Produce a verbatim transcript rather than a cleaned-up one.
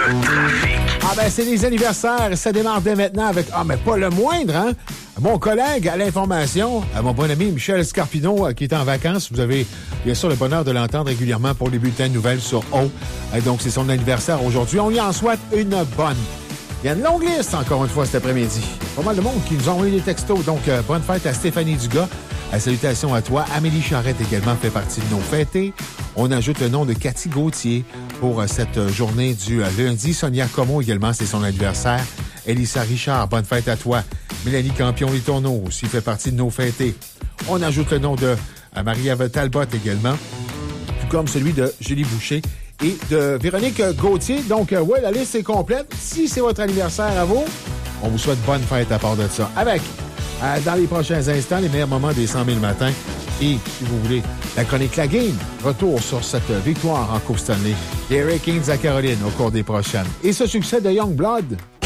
trafic. Ah ben, c'est les anniversaires. Ça démarre dès maintenant avec, ah mais pas le moindre, hein? Mon collègue à l'information, à mon bon ami Michel Scarpino, qui est en vacances. Vous avez bien sûr le bonheur de l'entendre régulièrement pour les bulletins de nouvelles sur O. Donc, c'est son anniversaire aujourd'hui. On lui en souhaite une bonne. Il y a une longue liste, encore une fois, cet après-midi. Pas mal de monde qui nous ont envoyé des textos. Donc, euh, bonne fête à Stéphanie Dugas. Euh, salutations à toi. Amélie Charrette également fait partie de nos fêtés. On ajoute le nom de Cathy Gauthier pour euh, cette euh, journée du euh, lundi. Sonia Como également, c'est son anniversaire. Elissa Richard, bonne fête à toi. Mélanie Campion-Letourneau aussi fait partie de nos fêtés. On ajoute le nom de euh, Marie-Ève Talbot également, tout comme celui de Julie Boucher et de Véronique Gauthier. Donc, euh, ouais, la liste est complète. Si c'est votre anniversaire à vous, on vous souhaite bonne fête à part de ça. Avec, euh, dans les prochains instants, les meilleurs moments des cent mille matins. Et, si vous voulez, la chronique La Game. Retour sur cette victoire en Coupe Stanley. Derek Kings à Caroline au cours des prochaines. Et ce succès de Youngblood.